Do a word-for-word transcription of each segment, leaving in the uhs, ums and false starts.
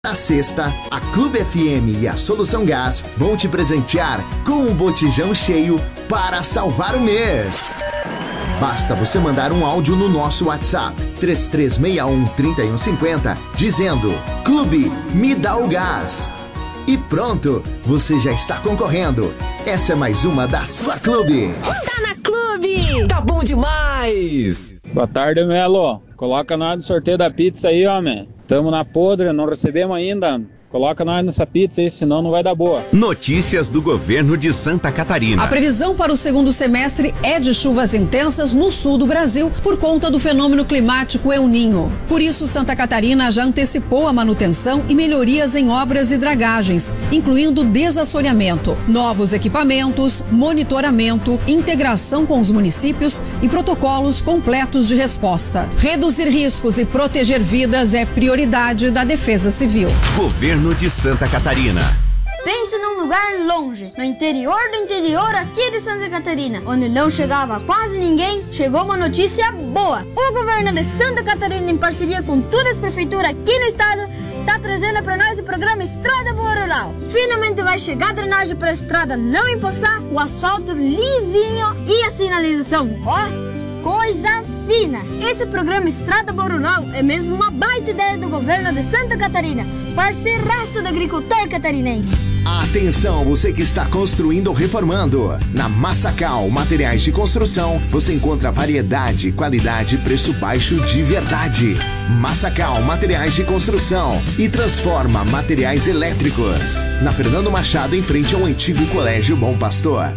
Na sexta, a Clube F M e a Solução Gás vão te presentear com um botijão cheio para salvar o mês. Basta você mandar um áudio no nosso WhatsApp três três seis um, três um cinco zero dizendo Clube, me dá o gás. E pronto, você já está concorrendo. Essa é mais uma da sua Clube. Tá na Clube! Tá bom demais! Boa tarde, Melo. Coloca nós no sorteio da pizza aí, homem. Tamo na podre, não recebemos ainda. Coloca nós nessa pizza aí, senão não vai dar boa. Notícias do governo de Santa Catarina. A previsão para o segundo semestre é de chuvas intensas no sul do Brasil por conta do fenômeno climático El Niño. Por isso, Santa Catarina já antecipou a manutenção e melhorias em obras e dragagens, incluindo desassoreamento, novos equipamentos, monitoramento, integração com os municípios e protocolos completos de resposta. Reduzir riscos e proteger vidas é prioridade da Defesa Civil. Governo de Santa Catarina. Pense num lugar longe, no interior do interior aqui de Santa Catarina, onde não chegava quase ninguém, chegou uma notícia boa. O governo de Santa Catarina, em parceria com todas as prefeituras aqui no estado, tá trazendo para nós o programa Estrada Boa Rural. Finalmente vai chegar a drenagem para a estrada não empoçar, o asfalto lisinho e a sinalização, ó, coisa fina. Esse programa Estrada Boa Rural é mesmo uma baita ideia do governo de Santa Catarina, parceiraço do agricultor catarinense. Atenção, você que está construindo ou reformando. Na Massacal Materiais de Construção, você encontra variedade, qualidade e preço baixo de verdade. Massacal Materiais de Construção e transforma materiais elétricos. Na Fernando Machado, em frente ao antigo Colégio Bom Pastor.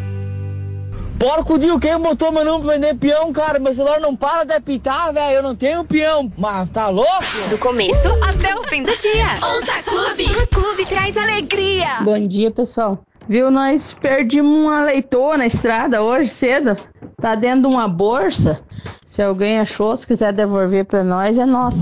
Porco Dio, quem botou meu nome pra vender peão, cara? Meu celular não para de apitar, velho. Eu não tenho peão. Mas tá louco? Do começo até o fim do dia. Ouça a Clube. A Clube traz alegria. Bom dia, pessoal. Viu, nós perdimos uma leitoa na estrada hoje cedo. Tá dentro de uma bolsa. Se alguém achou, se quiser devolver pra nós, é nosso.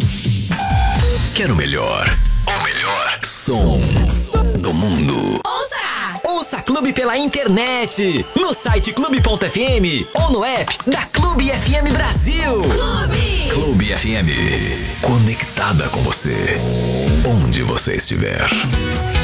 Quer o melhor? O melhor som do mundo. Ouça! Ouça a Clube pela internet, no site clube ponto f m ou no app da Clube F M Brasil. Clube! Clube F M, conectada com você, onde você estiver.